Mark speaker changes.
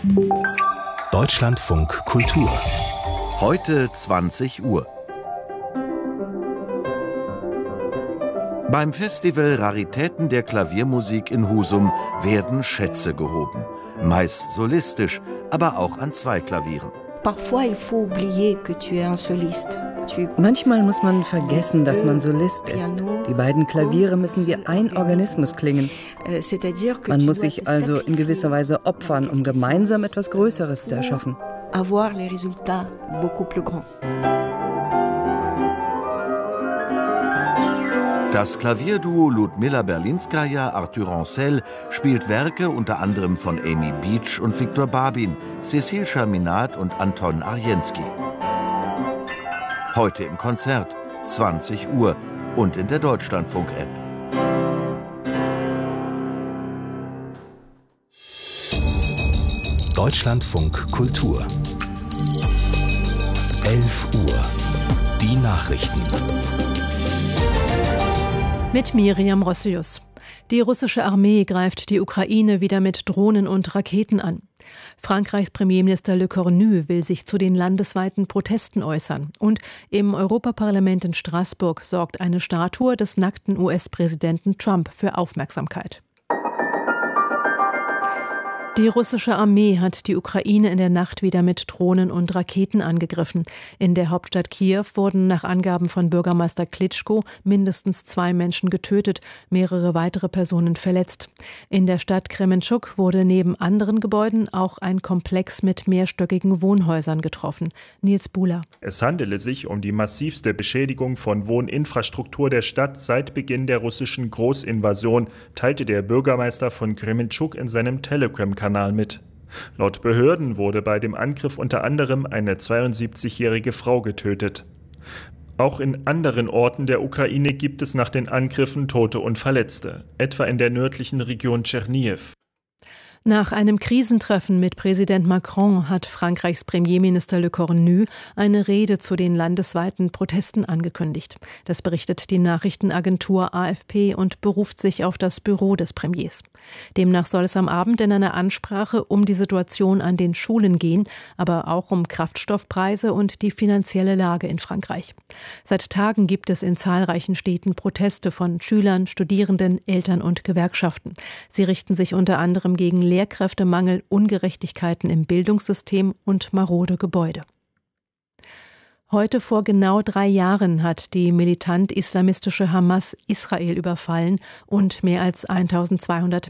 Speaker 1: Deutschlandfunk Kultur.
Speaker 2: Heute 20 Uhr. Beim Festival Raritäten der Klaviermusik in Husum werden Schätze gehoben. Meist solistisch, aber auch an zwei Klavieren.
Speaker 3: Manchmal muss man vergessen, dass man Solist ist. Die beiden Klaviere müssen wie ein Organismus klingen. Man muss sich also in gewisser Weise opfern, um gemeinsam etwas Größeres zu erschaffen.
Speaker 2: Das Klavierduo Ludmila Berlinskaja-Arthur Ancel spielt Werke unter anderem von Amy Beach und Viktor Babin, Cécile Chaminade und Anton Arjenski. Heute im Konzert, 20 Uhr und in der Deutschlandfunk-App.
Speaker 1: Deutschlandfunk Kultur. 11 Uhr. Die Nachrichten.
Speaker 4: Mit Miriam Rossius. Die russische Armee greift die Ukraine wieder mit Drohnen und Raketen an. Frankreichs Premierminister Le Cornu will sich zu den landesweiten Protesten äußern. Und im Europaparlament in Straßburg sorgt eine Statue des nackten US-Präsidenten Trump für Aufmerksamkeit. Die russische Armee hat die Ukraine in der Nacht wieder mit Drohnen und Raketen angegriffen. In der Hauptstadt Kiew wurden nach Angaben von Bürgermeister Klitschko mindestens 2 Menschen getötet, mehrere weitere Personen verletzt. In der Stadt Krementschuk wurde neben anderen Gebäuden auch ein Komplex mit mehrstöckigen Wohnhäusern getroffen. Nils Buhler.
Speaker 5: Es handele sich um die massivste Beschädigung von Wohninfrastruktur der Stadt seit Beginn der russischen Großinvasion, teilte der Bürgermeister von Krementschuk in seinem Telegram-Kanal mit. Laut Behörden wurde bei dem Angriff unter anderem eine 72-jährige Frau getötet. Auch in anderen Orten der Ukraine gibt es nach den Angriffen Tote und Verletzte, etwa in der nördlichen Region Tschernihiw.
Speaker 4: Nach einem Krisentreffen mit Präsident Macron hat Frankreichs Premierminister Le Cornu eine Rede zu den landesweiten Protesten angekündigt. Das berichtet die Nachrichtenagentur AFP und beruft sich auf das Büro des Premiers. Demnach soll es am Abend in einer Ansprache um die Situation an den Schulen gehen, aber auch um Kraftstoffpreise und die finanzielle Lage in Frankreich. Seit Tagen gibt es in zahlreichen Städten Proteste von Schülern, Studierenden, Eltern und Gewerkschaften. Sie richten sich unter anderem gegen Lehrkräftemangel, Ungerechtigkeiten im Bildungssystem und marode Gebäude. Heute vor genau 3 Jahren hat die militant-islamistische Hamas Israel überfallen und mehr als 1200